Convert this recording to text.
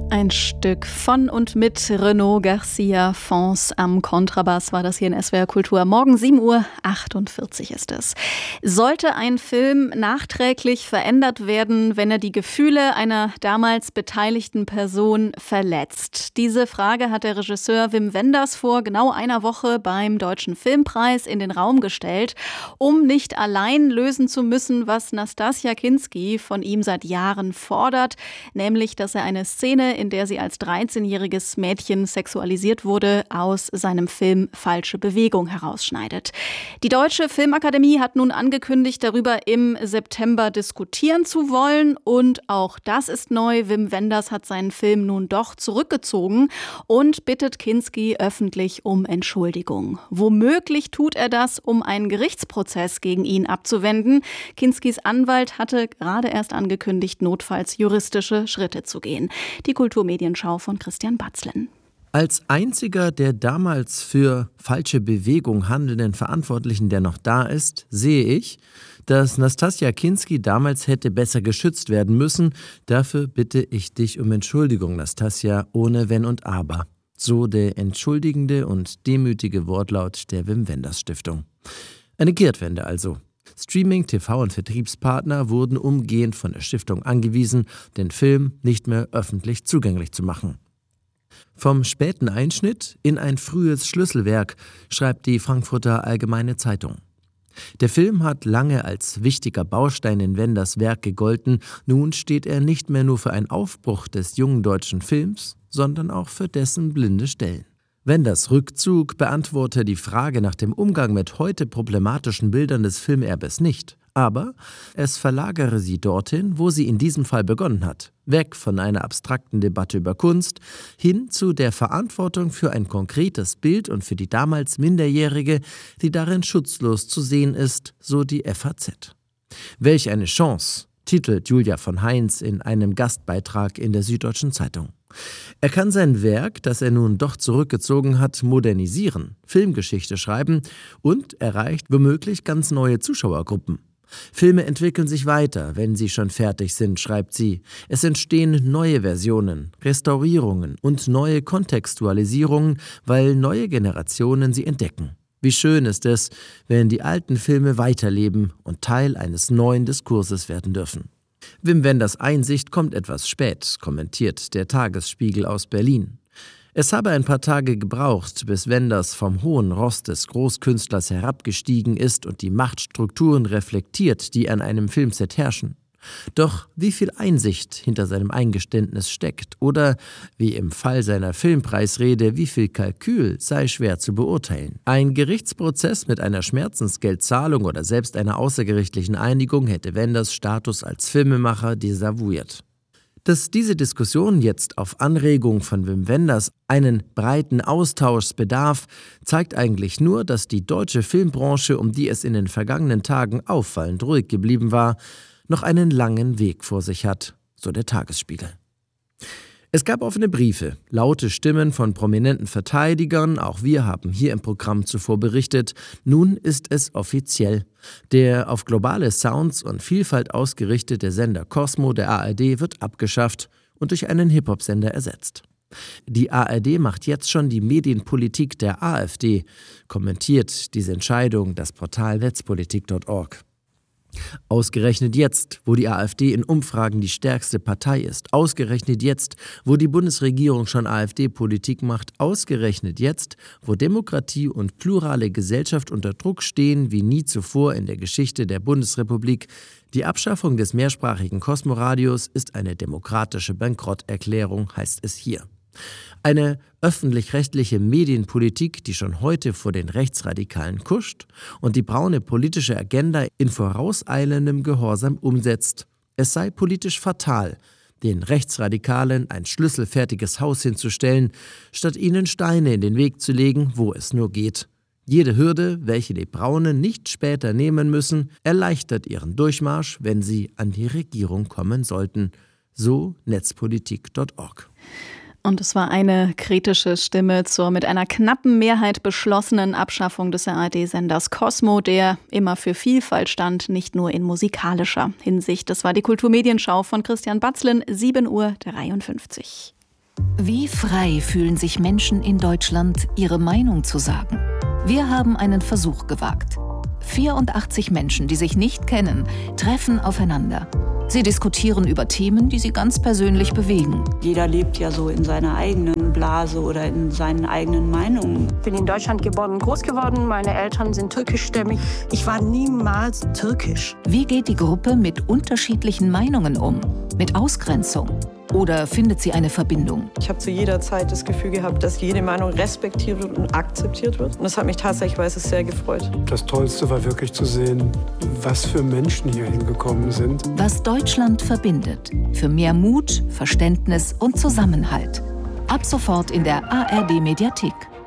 Ein Stück von und mit Renaud Garcia Fons am Kontrabass war das hier in SWR Kultur. Morgen 7:48 Uhr ist es. Sollte ein Film nachträglich verändert werden, wenn er die Gefühle einer damals beteiligten Person verletzt? Diese Frage hat der Regisseur Wim Wenders vor genau einer Woche beim Deutschen Filmpreis in den Raum gestellt, um nicht allein lösen zu müssen, was Nastassja Kinski von ihm seit Jahren fordert, nämlich, dass er eine Szene, in der sie als 13-jähriges Mädchen sexualisiert wurde, aus seinem Film Falsche Bewegung herausschneidet. Die Deutsche Filmakademie hat nun angekündigt, darüber im September diskutieren zu wollen. Und auch das ist neu. Wim Wenders hat seinen Film nun doch zurückgezogen und bittet Kinski öffentlich um Entschuldigung. Womöglich tut er das, um einen Gerichtsprozess gegen ihn abzuwenden. Kinskis Anwalt hatte gerade erst angekündigt, notfalls juristische Schritte zu gehen. Die Kulturmedienschau von Christian Batzlen. Als einziger der damals für Falsche Bewegung handelnden Verantwortlichen, der noch da ist, sehe ich, dass Nastassja Kinski damals hätte besser geschützt werden müssen. Dafür bitte ich dich um Entschuldigung, Nastassja, ohne Wenn und Aber. So der entschuldigende und demütige Wortlaut der Wim Wenders Stiftung. Eine Kehrtwende also. Streaming, TV und Vertriebspartner wurden umgehend von der Stiftung angewiesen, den Film nicht mehr öffentlich zugänglich zu machen. Vom späten Einschnitt in ein frühes Schlüsselwerk, schreibt die Frankfurter Allgemeine Zeitung. Der Film hat lange als wichtiger Baustein in Wenders Werk gegolten. Nun steht er nicht mehr nur für einen Aufbruch des jungen deutschen Films, sondern auch für dessen blinde Stellen. Wenders Rückzug beantworte die Frage nach dem Umgang mit heute problematischen Bildern des Filmerbes nicht. Aber es verlagere sie dorthin, wo sie in diesem Fall begonnen hat. Weg von einer abstrakten Debatte über Kunst, hin zu der Verantwortung für ein konkretes Bild und für die damals Minderjährige, die darin schutzlos zu sehen ist, so die FAZ. Welch eine Chance, titelt Julia von Heinz in einem Gastbeitrag in der Süddeutschen Zeitung. Er kann sein Werk, das er nun doch zurückgezogen hat, modernisieren, Filmgeschichte schreiben und erreicht womöglich ganz neue Zuschauergruppen. Filme entwickeln sich weiter, wenn sie schon fertig sind, schreibt sie. Es entstehen neue Versionen, Restaurierungen und neue Kontextualisierungen, weil neue Generationen sie entdecken. Wie schön ist es, wenn die alten Filme weiterleben und Teil eines neuen Diskurses werden dürfen. Wim Wenders Einsicht kommt etwas spät, kommentiert der Tagesspiegel aus Berlin. Es habe ein paar Tage gebraucht, bis Wenders vom hohen Ross des Großkünstlers herabgestiegen ist und die Machtstrukturen reflektiert, die an einem Filmset herrschen. Doch wie viel Einsicht hinter seinem Eingeständnis steckt oder, wie im Fall seiner Filmpreisrede, wie viel Kalkül sei schwer zu beurteilen. Ein Gerichtsprozess mit einer Schmerzensgeldzahlung oder selbst einer außergerichtlichen Einigung hätte Wenders Status als Filmemacher desavouiert. Dass diese Diskussion jetzt auf Anregung von Wim Wenders einen breiten Austausch bedarf, zeigt eigentlich nur, dass die deutsche Filmbranche, um die es in den vergangenen Tagen auffallend ruhig geblieben war, noch einen langen Weg vor sich hat, so der Tagesspiegel. Es gab offene Briefe, laute Stimmen von prominenten Verteidigern, auch wir haben hier im Programm zuvor berichtet. Nun ist es offiziell. Der auf globale Sounds und Vielfalt ausgerichtete Sender Cosmo der ARD wird abgeschafft und durch einen Hip-Hop-Sender ersetzt. Die ARD macht jetzt schon die Medienpolitik der AfD, kommentiert diese Entscheidung das Portal netzpolitik.org. Ausgerechnet jetzt, wo die AfD in Umfragen die stärkste Partei ist, ausgerechnet jetzt, wo die Bundesregierung schon AfD-Politik macht, ausgerechnet jetzt, wo Demokratie und plurale Gesellschaft unter Druck stehen wie nie zuvor in der Geschichte der Bundesrepublik. Die Abschaffung des mehrsprachigen Cosmo-Radios ist eine demokratische Bankrotterklärung, heißt es hier. Eine öffentlich-rechtliche Medienpolitik, die schon heute vor den Rechtsradikalen kuscht und die braune politische Agenda in vorauseilendem Gehorsam umsetzt. Es sei politisch fatal, den Rechtsradikalen ein schlüsselfertiges Haus hinzustellen, statt ihnen Steine in den Weg zu legen, wo es nur geht. Jede Hürde, welche die Braunen nicht später nehmen müssen, erleichtert ihren Durchmarsch, wenn sie an die Regierung kommen sollten. So netzpolitik.org. Und es war eine kritische Stimme zur mit einer knappen Mehrheit beschlossenen Abschaffung des ARD-Senders Cosmo, der immer für Vielfalt stand, nicht nur in musikalischer Hinsicht. Das war die Kulturmedienschau von Christian Batzlen, 7:53 Uhr. Wie frei fühlen sich Menschen in Deutschland, ihre Meinung zu sagen? Wir haben einen Versuch gewagt. 84 Menschen, die sich nicht kennen, treffen aufeinander. Sie diskutieren über Themen, die sie ganz persönlich bewegen. Jeder lebt ja so in seiner eigenen Blase oder in seinen eigenen Meinungen. Ich bin in Deutschland geboren und groß geworden. Meine Eltern sind türkischstämmig. Ich war niemals türkisch. Wie geht die Gruppe mit unterschiedlichen Meinungen um? Mit Ausgrenzung? Oder findet sie eine Verbindung? Ich habe zu jeder Zeit das Gefühl gehabt, dass jede Meinung respektiert wird und akzeptiert wird. Und das hat mich tatsächlich sehr gefreut. Das Tollste war wirklich zu sehen, was für Menschen hier hingekommen sind. Was Deutschland verbindet. Für mehr Mut, Verständnis und Zusammenhalt. Ab sofort in der ARD-Mediathek.